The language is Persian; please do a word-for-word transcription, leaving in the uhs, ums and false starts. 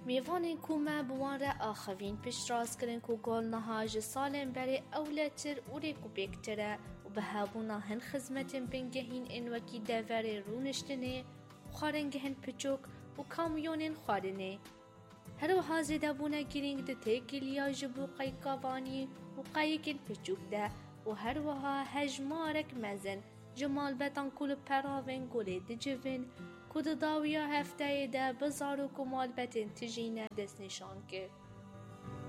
میوان کومه بوان را آخوین پیش راست کرن کو گل نهاج سالن بری اولتر اوری کو بکتره و به هابونا هن خدمتن بنگهین این وکی دوره رونشتنه خارنگهن پچوک و کامیونن خارنه. هر وها زیده بونه گرینگ ده تیگلیا جبو قیقاوانی و قایقین پچوک ده و هر وها هجمارک مزن جمال بتان کل پراوین گله ده جوین کود داویا هفته ده بزار و کمال بتن تجینه دست نشان که